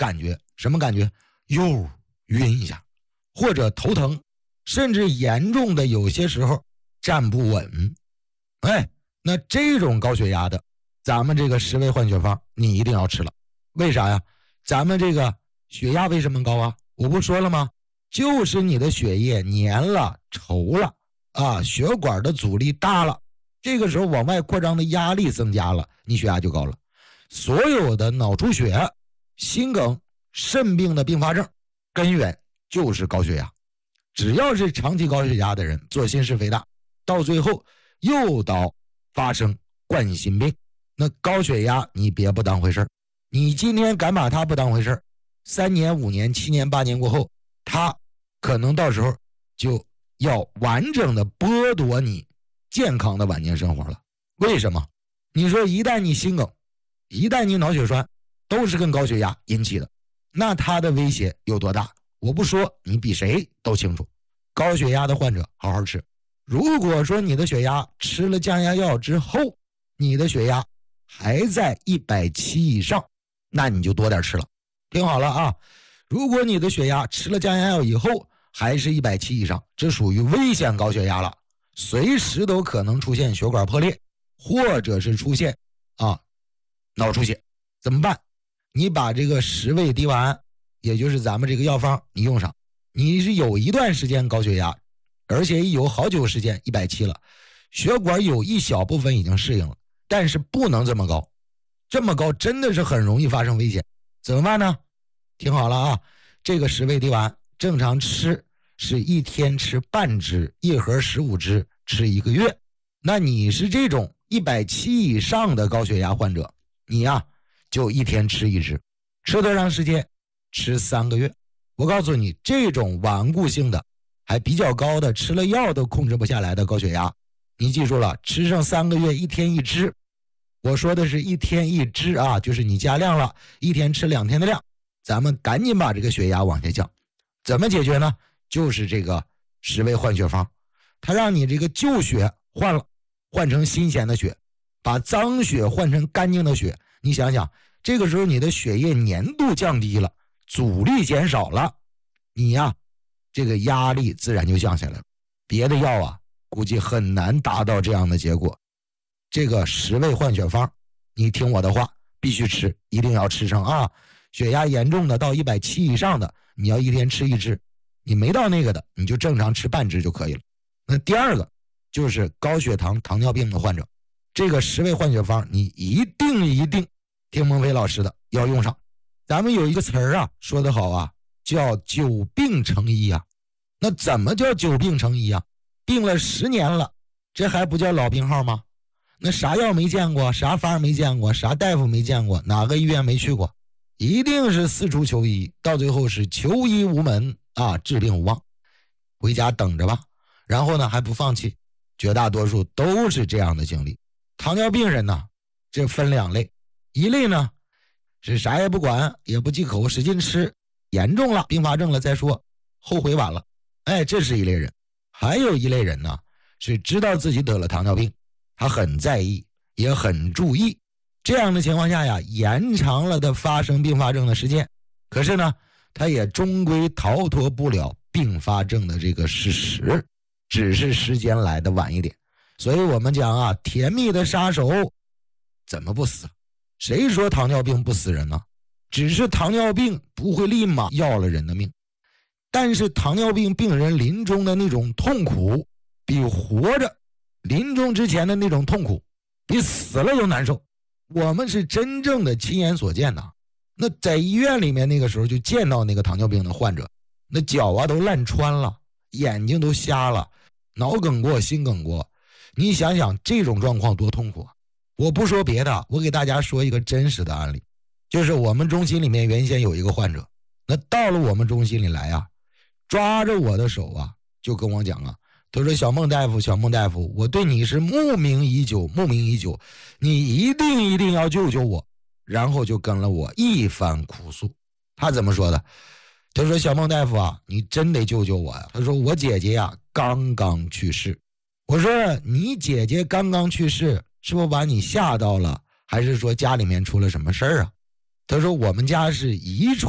感觉，什么感觉？又晕一下，或者头疼，甚至严重的有些时候站不稳。那这种高血压的，咱们这个10味换血方你一定要吃了。为啥呀？咱们这个血压为什么高啊？我不说了吗？就是你的血液粘了、稠了啊，血管的阻力大了，这个时候往外扩张的压力增加了，你血压就高了。所有的脑出血、心梗、肾病的并发症根源就是高血压。只要是长期高血压的人做心室肥大，到最后诱导发生冠心病。那高血压你别不当回事，你今天敢把它不当回事，3年、5年、7年、8年过后，它可能到时候就要完整的剥夺你健康的晚年生活了。为什么？你说一旦你心梗，一旦你脑血栓，都是跟高血压引起的，那它的威胁有多大？我不说，你比谁都清楚。高血压的患者好好吃，如果说你的血压吃了降压药之后，你的血压还在170以上，那你就多点吃了。听好了啊，如果你的血压吃了降压药以后还是170以上，这属于危险高血压了，随时都可能出现血管破裂，或者是出现脑出血。怎么办？你把这个10味地丸，也就是咱们这个药方你用上，你是有一段时间高血压，而且有好久时间170了，血管有一小部分已经适应了，但是不能这么高，这么高真的是很容易发生危险。怎么办呢？听好了啊，这个10味地丸正常吃是1天吃半支，1盒15支，吃1个月。那你是这种170以上的高血压患者，你就1天吃1支，吃多长时间？吃3个月。我告诉你，这种顽固性的还比较高的，吃了药都控制不下来的高血压，你记住了，吃上3个月1天1支。我说的是1天1支啊，就是你加量了，1天吃2天的量，咱们赶紧把这个血压往下降。怎么解决呢？就是这个10味换血方，它让你这个旧血换了，换成新鲜的血，把脏血换成干净的血。你想想，这个时候你的血液粘度降低了，阻力减少了，你这个压力自然就降下来了。别的药估计很难达到这样的结果。这个10味换血方，你听我的话，必须吃，一定要吃上啊！血压严重的到170以上的，你要1天吃1支，你没到那个的，你就正常吃半支就可以了。那第二个就是高血糖、糖尿病的患者，这个10味换血方你一定听孟非老师的要用上。咱们有一个词儿说得好叫久病成医那怎么叫久病成医病了10年了，这还不叫老病号吗？那啥药没见过，啥方没见过，啥大夫没见过，哪个医院没去过，一定是四处求医，到最后是求医无门治病无望，回家等着吧。然后呢还不放弃，绝大多数都是这样的经历。糖尿病人这分2类，一类呢是啥也不管，也不忌口，使劲吃，严重了并发症了再说，后悔晚了，这是一类人。还有一类人呢是知道自己得了糖尿病，他很在意也很注意，这样的情况下延长了他发生并发症的时间，可是呢他也终归逃脱不了并发症的这个事实，只是时间来的晚一点。所以我们讲甜蜜的杀手怎么不死？谁说糖尿病不死人呢？只是糖尿病不会立马要了人的命，但是糖尿病病人临终的那种痛苦，比活着临终之前的那种痛苦比死了都难受。我们是真正的亲眼所见的。那在医院里面那个时候就见到那个糖尿病的患者，那脚都烂穿了，眼睛都瞎了，脑梗过心梗过。你想想这种状况多痛苦我不说别的，我给大家说一个真实的案例，就是我们中心里面原先有一个患者，那到了我们中心里来抓着我的手就跟我讲他说小孟大夫，我对你是慕名已久，你一定要救救我。然后就跟了我一番哭诉。他怎么说的？他说小孟大夫你真得救救我呀。他说我姐姐刚刚去世。我说你姐姐刚刚去世，是不是把你吓到了，还是说家里面出了什么事儿他说我们家是遗传